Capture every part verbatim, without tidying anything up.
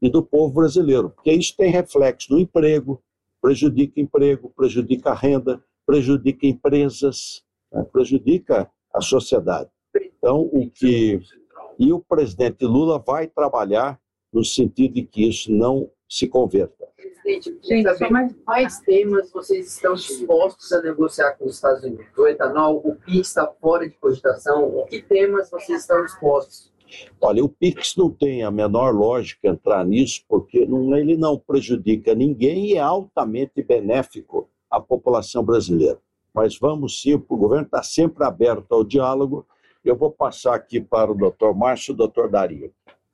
e do povo brasileiro, porque isso tem reflexo no emprego, prejudica emprego, prejudica a renda, prejudica empresas, né? Prejudica a sociedade. Então, o que... E o presidente Lula vai trabalhar no sentido de que isso não se converta. Presidente, gente, só mais, mais temas vocês estão dispostos a negociar com os Estados Unidos? O etanol, o P I X está fora de cogitação, o que temas vocês estão dispostos? Olha, o P I X não tem a menor lógica entrar nisso, porque não, ele não prejudica ninguém e é altamente benéfico à população brasileira. Mas vamos sim, o governo está sempre aberto ao diálogo. Eu vou passar aqui para o doutor Márcio e o doutor Dario.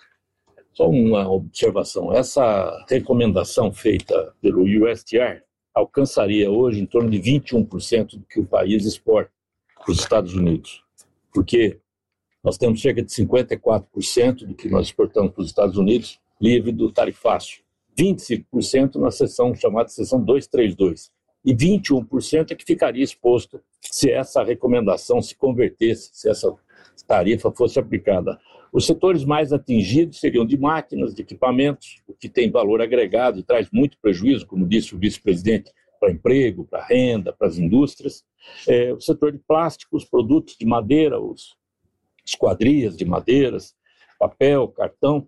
Só uma observação, essa recomendação feita pelo U S T R alcançaria hoje em torno de vinte e um por cento do que o país exporta para os Estados Unidos, porque nós temos cerca de cinquenta e quatro por cento do que nós exportamos para os Estados Unidos livre do tarifácio, vinte e cinco por cento na seção chamada seção duzentos e trinta e dois, e vinte e um por cento é que ficaria exposto se essa recomendação se convertesse, se essa tarifa fosse aplicada. Os setores mais atingidos seriam de máquinas, de equipamentos, o que tem valor agregado e traz muito prejuízo, como disse o vice-presidente, para emprego, para renda, para as indústrias. É, o setor de plásticos, produtos de madeira, os esquadrias de madeiras, papel, cartão,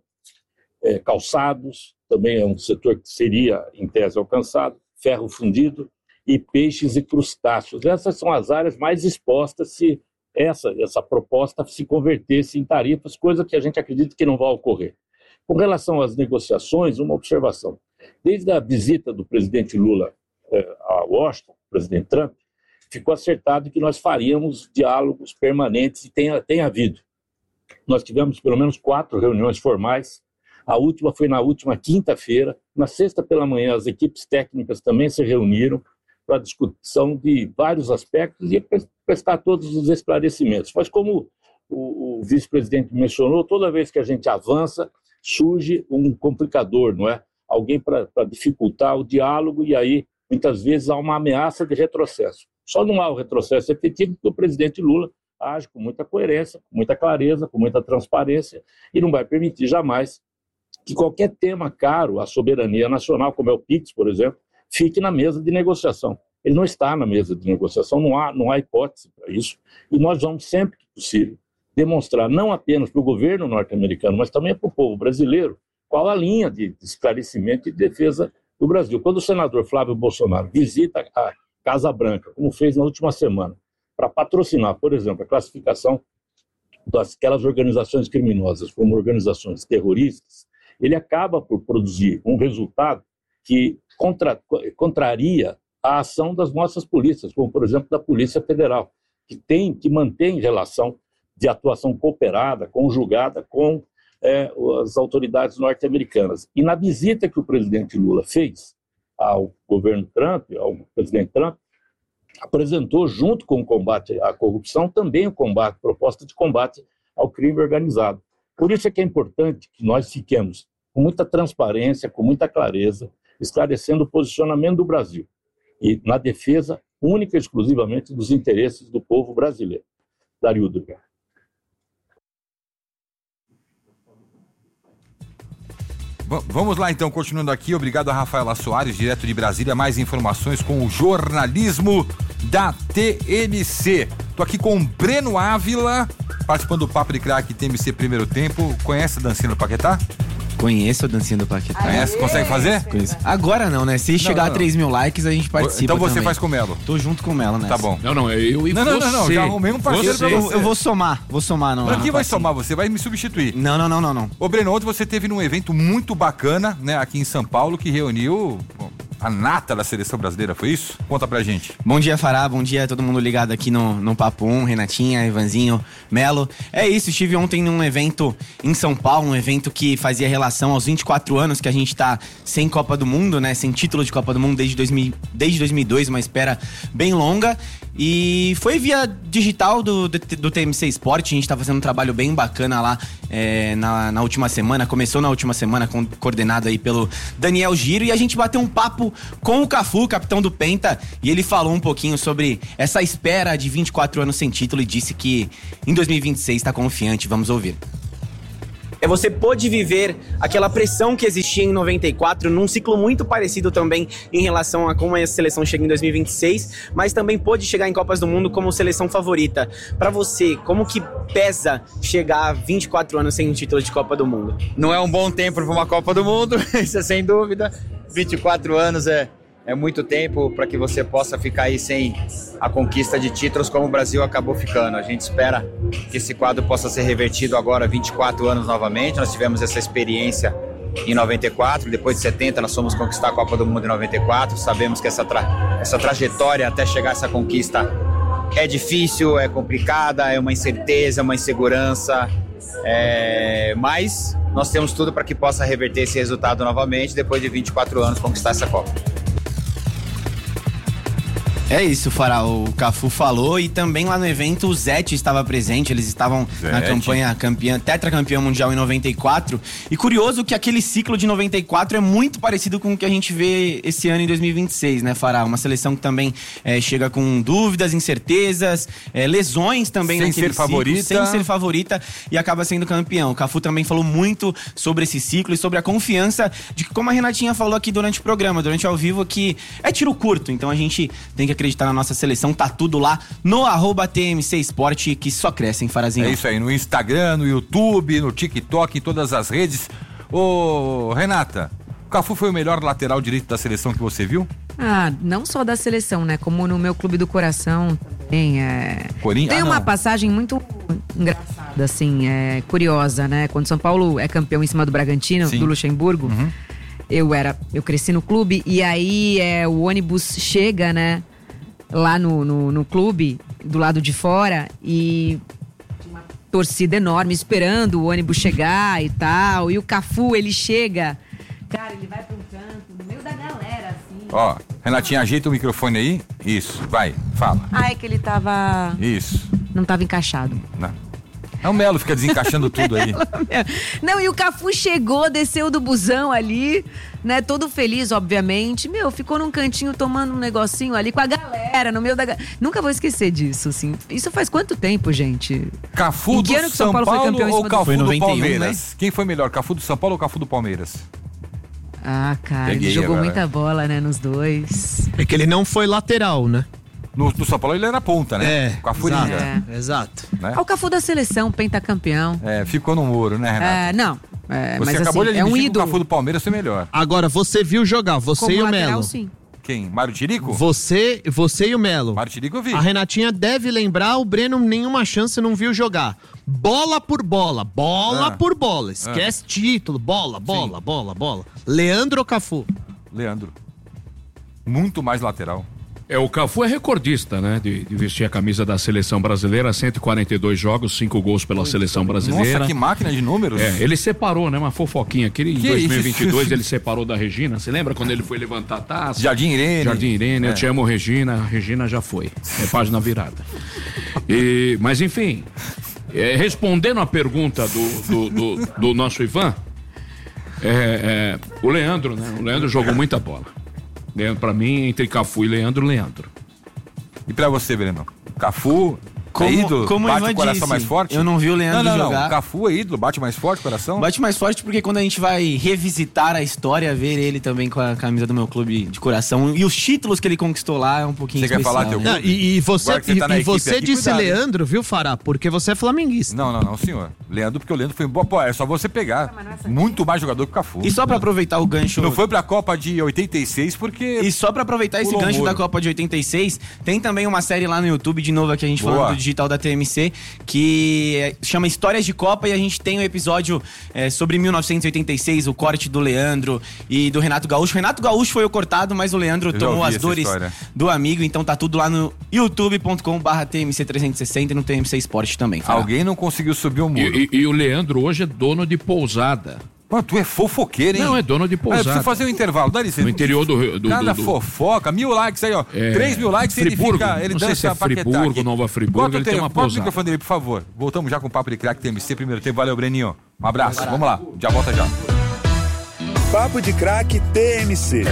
é, calçados, também é um setor que seria, em tese, alcançado, ferro fundido e peixes e crustáceos. Essas são as áreas mais expostas se essa, essa proposta se convertesse em tarifas, coisa que a gente acredita que não vai ocorrer. Com relação às negociações, uma observação. Desde a visita do presidente Lula eh, a Washington, o presidente Trump, ficou acertado que nós faríamos diálogos permanentes, e tem, tem havido. Nós tivemos pelo menos quatro reuniões formais, a última foi na última quinta-feira, na sexta pela manhã as equipes técnicas também se reuniram para a discussão de vários aspectos e prestar todos os esclarecimentos. Mas como o, o vice-presidente mencionou, toda vez que a gente avança, surge um complicador, não é? Alguém para dificultar o diálogo e aí, muitas vezes, há uma ameaça de retrocesso. Só não há o retrocesso efetivo porque o presidente Lula age com muita coerência, com muita clareza, com muita transparência e não vai permitir jamais que qualquer tema caro à soberania nacional, como é o P I X, por exemplo, fique na mesa de negociação. Ele não está na mesa de negociação, não há, não há hipótese para isso, e nós vamos, sempre que possível, demonstrar não apenas para o governo norte-americano, mas também para o povo brasileiro, qual a linha de esclarecimento e defesa do Brasil. Quando o senador Flávio Bolsonaro visita a Casa Branca, como fez na última semana, para patrocinar, por exemplo, a classificação daquelas organizações criminosas como organizações terroristas, ele acaba por produzir um resultado que contra, contraria a ação das nossas polícias, como, por exemplo, da Polícia Federal, que tem que manter em relação de atuação cooperada, conjugada com é, as autoridades norte-americanas. E na visita que o presidente Lula fez ao governo Trump, ao presidente Trump, apresentou, junto com o combate à corrupção, também o combate, proposta de combate ao crime organizado. Por isso é que é importante que nós fiquemos com muita transparência, com muita clareza, esclarecendo o posicionamento do Brasil e na defesa única e exclusivamente dos interesses do povo brasileiro. Dario Durga. Vamos lá então, continuando aqui, obrigado a Rafaela Soares, direto de Brasília, mais informações com o jornalismo da T M C. Tô aqui com o Breno Ávila, participando do Papo de Craque T M C Primeiro Tempo. Conhece a dancinha do Paquetá? Conheço a dancinha do Paquetá. Conhece? Consegue fazer? Conheço. Agora não, né? Se não, chegar não, não. a três mil likes, a gente participa. Então você também. Faz com o Melo. Tô junto com o Melo, né? Tá bom. Não, não, eu e não, você. Não, não, não, já arrumei um parceiro você. pra você. Eu, eu vou somar, vou somar. Não, não, aqui não, vai assim. somar, você vai me substituir. Não, não, não, não, não. Ô, Breno, ontem você teve num evento muito bacana, né, aqui em São Paulo, que reuniu a nata da seleção brasileira, foi isso? Conta pra gente. Bom dia, Fará, bom dia a todo mundo ligado aqui no, no Papo um, Renatinha, Ivanzinho, Melo. É isso, estive ontem num evento em São Paulo, um evento que fazia relação aos vinte e quatro anos que a gente tá sem Copa do Mundo, né, sem título de Copa do Mundo desde, dois mil, desde dois mil e dois, uma espera bem longa. E foi via digital do, do, do T M C Sport, a gente tá fazendo um trabalho bem bacana lá é, na, na última semana, começou na última semana, com, coordenado aí pelo Daniel Giro, e a gente bateu um papo com o Cafu, capitão do Penta, e ele falou um pouquinho sobre essa espera de vinte e quatro anos sem título e disse que em dois mil e vinte e seis tá confiante. Vamos ouvir. é você pôde viver aquela pressão que existia em noventa e quatro, num ciclo muito parecido também em relação a como a seleção chega em dois mil e vinte e seis, mas também pôde chegar em Copas do Mundo como seleção favorita. Para você, como que pesa chegar a vinte e quatro anos sem um título de Copa do Mundo? Não é um bom tempo para uma Copa do Mundo, isso é sem dúvida. vinte e quatro anos é, é muito tempo para que você possa ficar aí sem a conquista de títulos como o Brasil acabou ficando. A gente espera que esse quadro possa ser revertido agora, vinte e quatro anos novamente. Nós tivemos essa experiência em noventa e quatro, depois de setenta nós fomos conquistar a Copa do Mundo em noventa e quatro. Sabemos que essa, tra- essa trajetória até chegar a essa conquista é difícil, é complicada, é uma incerteza, uma insegurança, é... mas nós temos tudo para que possa reverter esse resultado novamente, depois de vinte e quatro anos conquistar essa Copa. É isso, Fará, o Cafu falou, e também lá no evento o Zete estava presente, eles estavam Zete. na campanha campeã, tetracampeão mundial em noventa e quatro, e curioso que aquele ciclo de noventa e quatro é muito parecido com o que a gente vê esse ano em dois mil e vinte e seis, né, Fará? Uma seleção que também é, chega com dúvidas, incertezas, é, lesões também sem naquele ser ciclo, favorita. sem ser favorita, e acaba sendo campeão. O Cafu também falou muito sobre esse ciclo e sobre a confiança de que, como a Renatinha falou aqui durante o programa, durante ao vivo, que é tiro curto, então a gente tem que acreditar na nossa seleção, tá tudo lá no arroba T M C Esporte, que só cresce, hein, Farazinho? É isso aí, no Instagram, no YouTube, no TikTok, em todas as redes. Ô, Renata, o Cafu foi o melhor lateral direito da seleção que você viu? Ah, não só da seleção, né? Como no meu clube do coração também. É... Corinha? Tem ah, uma não. passagem muito engraçada, assim, é, curiosa, né? Quando São Paulo é campeão em cima do Bragantino, Sim. do Luxemburgo, Uhum. eu era, eu cresci no clube, e aí é, o ônibus chega, né? Lá no, no, no clube, do lado de fora, e uma torcida enorme esperando o ônibus chegar e tal. E o Cafu, ele chega, cara, ele vai pra um canto, no meio da galera, assim. Ó, Renatinha, ajeita o microfone aí. Isso, vai, fala. Ah, é que ele tava... Isso. Não tava encaixado. Não. É o Melo, fica desencaixando tudo aí. Não, e o Cafu chegou, desceu do busão ali, né, todo feliz, obviamente. Meu, ficou num cantinho tomando um negocinho ali com a galera, no meio da... Nunca vou esquecer disso, assim. Isso faz quanto tempo, gente? Cafu Em do que ano que São São Paulo foi Paulo campeão em ou cima do- Cafu Foi do noventa e um, Palmeiras? né? Quem foi melhor, Cafu do São Paulo ou Cafu do Palmeiras? Ah, cara, Peguei ele jogou agora. muita bola, né, nos dois. É que ele não foi lateral, né? No, no São Paulo ele era ponta, né? É, Com a Furinga. exato. Exato. Né? Ah, o Cafu da seleção, pentacampeão. É, ficou no muro, né, Renato? É, não, é, Você mas acabou assim, de é um admitir que o ídolo. Cafu do Palmeiras foi melhor. Agora, você viu jogar, você Como e o lateral, Melo. sim. Quem? Mário Tirico? Você, você e o Melo. Mário Tirico eu vi. A Renatinha deve lembrar, o Breno nenhuma chance não viu jogar. Bola por bola, bola Ah. por bola. Esquece título, bola, bola, bola, bola. Leandro ou Cafu? Leandro. Muito mais lateral. É, o Cafu é recordista, né? De, de vestir a camisa da seleção brasileira, cento e quarenta e dois jogos, cinco gols pela seleção brasileira. Nossa, que máquina de números. É, ele separou, né? Uma fofoquinha. Aquele em Que dois mil e vinte e dois isso? ele separou da Regina. Você lembra quando ele foi levantar a taça? Jardim Irene. Jardim Irene, É. eu te amo, Regina. A Regina já foi. É página virada. E, mas enfim, é, respondendo a pergunta do, do, do, do nosso Ivan, é, é, o Leandro, né? O Leandro jogou muita bola. Leandro, pra mim, entre Cafu e Leandro, Leandro. E pra você, Breno? Cafu Como- é ídolo? como o bate Ivan o coração disse, mais forte? eu não vi o Leandro não, não, jogar. Não, o Cafu é ídolo, bate mais forte o coração? Bate mais forte porque quando a gente vai revisitar a história, ver ele também com a camisa do meu clube de coração e os títulos que ele conquistou lá é um pouquinho Você quer especial, falar teu né? Não, e, e você, Agora que você tá na e, e equipe você aqui, disse cuidado, hein? Leandro, viu, Fará? Porque você é flamenguista. Não, não, não, senhor. Leandro, porque o Leandro foi bom. Pô, é só você pegar. Muito mais jogador que o Cafu. E só pra aproveitar o gancho... Não foi pra Copa de oitenta e seis porque... E só pra aproveitar esse Pulou gancho muro. da Copa de oitenta e seis, tem também uma série lá no YouTube, de novo aqui a gente Boa. falando do digital da T M C, que é- chama Histórias de Copa, e a gente tem um episódio é, sobre mil novecentos e oitenta e seis, o corte do Leandro e do Renato Gaúcho. O Renato Gaúcho foi o cortado, mas o Leandro Eu já tomou ouvi as essa dores história. do amigo, então tá tudo lá no youtube ponto com barra T M C trezentos e sessenta e no T M C Esporte também. Fará. Alguém não conseguiu subir o E, muro. e- e o Leandro hoje é dono de pousada. Mano, tu é fofoqueiro, hein? Não, é dono de Ah, eu pousada. preciso fazer um intervalo. Dá licença. No interior do... do, Cada do, do fofoca, mil likes aí, ó. É, Três mil likes e ele Friburgo. fica. Ele Não sei dança se é a Paquetá Friburgo, aqui. Nova Friburgo, Bota o ele tem tele- uma bota o pousada. microfone dele, por favor. Voltamos já com o Papo de Crack T M C, primeiro tempo. Valeu, Breninho. Um abraço. Vamos lá. Já volta já. Papo de Crack T M C.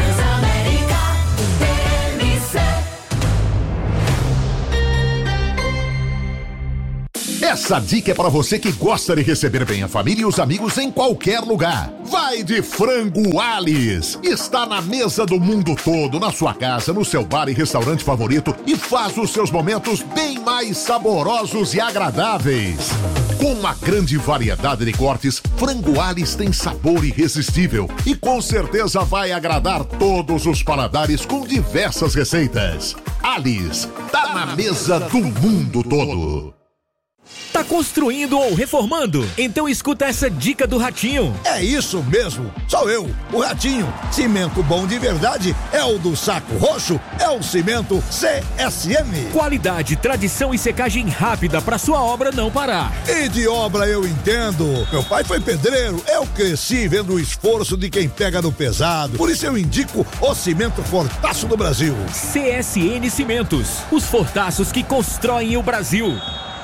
É Essa dica é para você que gosta de receber bem a família e os amigos em qualquer lugar. Vai de Frango Alice. Está na mesa do mundo todo, na sua casa, no seu bar e restaurante favorito e faz os seus momentos bem mais saborosos e agradáveis. Com uma grande variedade de cortes, Frango Alice tem sabor irresistível e com certeza vai agradar todos os paladares com diversas receitas. Alice, tá na mesa do mundo todo. Tá construindo ou reformando? Então escuta essa dica do Ratinho. É isso mesmo, sou eu, o Ratinho. Cimento bom de verdade é o do Saco Roxo, é o Cimento C S M. Qualidade, tradição e secagem rápida para sua obra não parar. E de obra eu entendo. Meu pai foi pedreiro, eu cresci vendo o esforço de quem pega no pesado. Por isso eu indico o Cimento Fortaço do Brasil. C S N Cimentos, os fortaços que constroem o Brasil.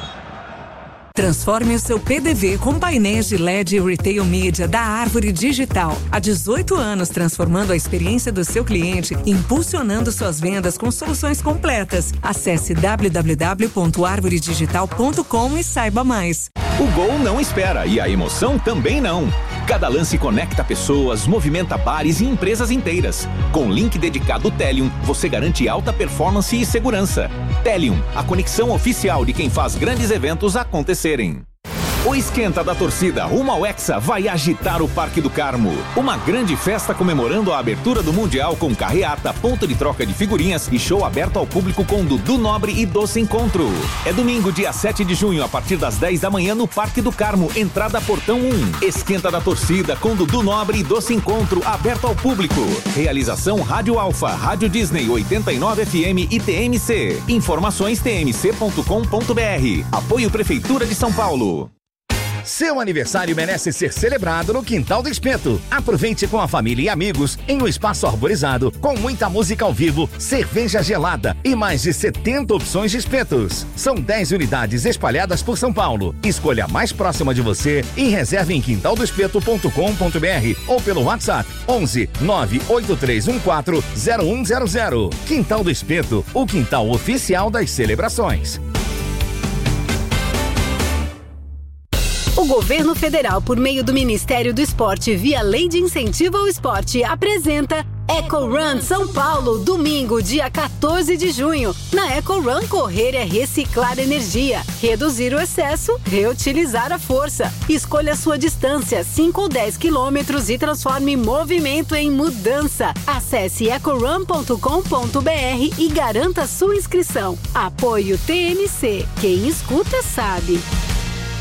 Transforme o seu P D V com painéis de L E D e Retail Media da Árvore Digital. Há dezoito anos transformando a experiência do seu cliente e impulsionando suas vendas com soluções completas. Acesse w w w ponto arvore digital ponto com e saiba mais. O gol não espera e a emoção também não. Cada lance conecta pessoas, movimenta bares e empresas inteiras. Com link dedicado Telium, você garante alta performance e segurança. Telium, a conexão oficial de quem faz grandes eventos acontecerem. O Esquenta da Torcida rumo ao Hexa vai agitar o Parque do Carmo. Uma grande festa comemorando a abertura do Mundial com carreata, ponto de troca de figurinhas e show aberto ao público com Dudu Nobre e Doce Encontro. É domingo, dia sete de junho, a partir das dez da manhã no Parque do Carmo, entrada Portão um. Esquenta da Torcida com Dudu Nobre e Doce Encontro, aberto ao público. Realização Rádio Alfa, Rádio Disney oitenta e nove F M e T M C. Informações t m c ponto com ponto b r. Apoio Prefeitura de São Paulo. Seu aniversário merece ser celebrado no Quintal do Espeto. Aproveite com a família e amigos em um espaço arborizado, com muita música ao vivo, cerveja gelada e mais de setenta opções de espetos. São dez unidades espalhadas por São Paulo. Escolha a mais próxima de você e reserve em quintal do espeto ponto com ponto b r ou pelo WhatsApp onze nove oito três um quatro zero um zero zero. Quintal do Espeto, o quintal oficial das celebrações. O governo federal, por meio do Ministério do Esporte, via Lei de Incentivo ao Esporte, apresenta Eco Run São Paulo, domingo, dia quatorze de junho. Na Eco Run, correr é reciclar energia, reduzir o excesso, reutilizar a força. Escolha a sua distância, cinco ou dez quilômetros, e transforme movimento em mudança. Acesse eco run ponto com ponto b r e garanta sua inscrição. Apoio T M C. Quem escuta sabe.